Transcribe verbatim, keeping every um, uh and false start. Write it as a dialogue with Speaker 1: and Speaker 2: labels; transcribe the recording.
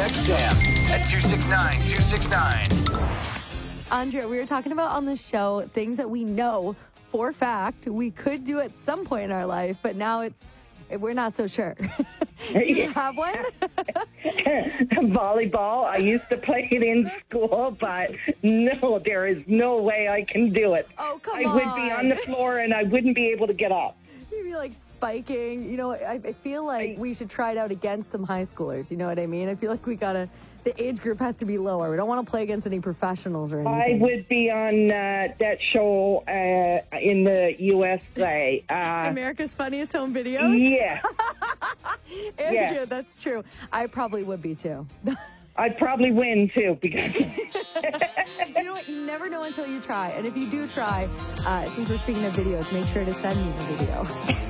Speaker 1: Text Sam at two six nine two six nine.
Speaker 2: Andrea, we were talking about on the show things that we know for a fact we could do at some point in our life, but now it's we're not so sure. Do you have one?
Speaker 3: Volleyball. I used to play it in school, but no, there is no way I can do it.
Speaker 2: Oh, come
Speaker 3: I
Speaker 2: on.
Speaker 3: would be on the floor and I wouldn't be able to get up.
Speaker 2: You'd be like spiking. You know, I, I feel like we should try it out against some high schoolers. You know what I mean? I feel like we gotta, the age group has to be lower. We don't want to play against any professionals or anything.
Speaker 3: I would be on uh, that show uh, in the U S A. Uh,
Speaker 2: America's Funniest Home Videos?
Speaker 3: Yeah.
Speaker 2: Andrea,
Speaker 3: yeah.
Speaker 2: that's true. I probably would be too.
Speaker 3: I'd probably win too because
Speaker 2: you know what? You never know until you try. And if you do try, uh, since we're speaking of videos, make sure to send me the video.